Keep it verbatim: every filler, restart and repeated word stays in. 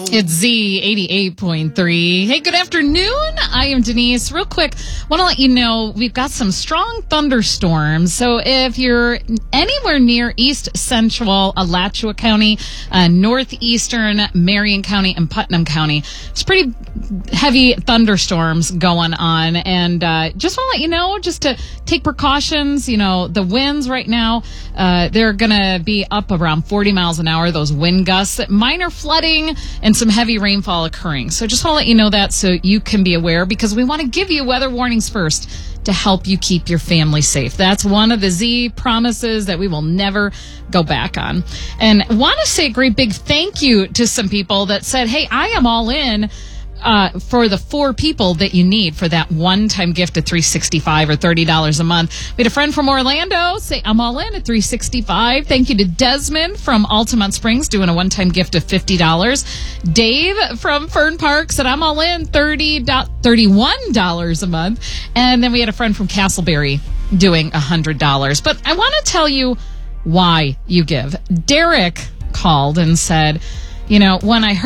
It's Z eighty-eight point three. Hey, good afternoon. I am Denise. Real quick, want to let you know we've got some strong thunderstorms. So if you're anywhere near East Central Alachua County, uh, Northeastern Marion County, and Putnam County, it's pretty heavy thunderstorms going on. And uh, just want to let you know, just to take precautions. You know, the winds right now, uh, they're going to be up around forty miles an hour, those wind gusts. Minor flooding and some heavy rainfall occurring. So just want to let you know that so you can be aware, because we want to give you weather warnings first to help you keep your family safe. That's one of the Z promises that we will never go back on. And want to say a great big thank you to some people that said, hey, I am all in Uh, for the four people that you need for that one-time gift of three hundred sixty-five dollars or thirty dollars a month. We had a friend from Orlando say, I'm all in at three hundred sixty-five dollars. Thank you to Desmond from Altamont Springs doing a one-time gift of fifty dollars. Dave from Fern Park said, I'm all in thirty dollars, thirty-one dollars a month. And then we had a friend from Castleberry doing one hundred dollars. But I want to tell you why you give. Derek called and said, you know, when I heard